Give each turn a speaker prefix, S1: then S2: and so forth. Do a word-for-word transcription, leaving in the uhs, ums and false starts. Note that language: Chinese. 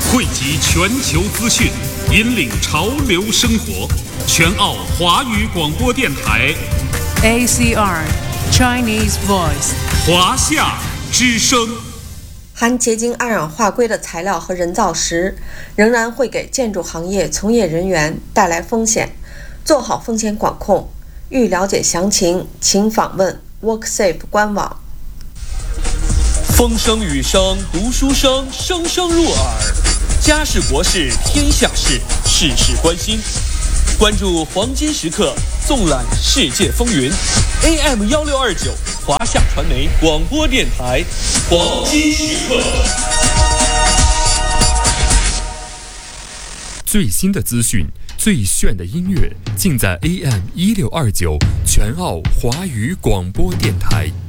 S1: 汇集全球资讯，引领潮流生活。全澳华语广播电台
S2: A C R Chinese Voice
S1: 华夏之声。
S3: 含结晶二氧化硅的材料和人造石仍然会给建筑行业从业人员带来风险，做好风险管控。欲了解详情，请访问 WorkSafe 官网。
S4: 风声雨声读书声，声声入耳。家事国事天下事，事事关心。关注黄金时刻，纵览世界风云。A M 一六二九华夏传媒广播电台，黄金时刻。
S5: 最新的资讯，最炫的音乐，尽在 A M 一六二九全澳华语广播电台。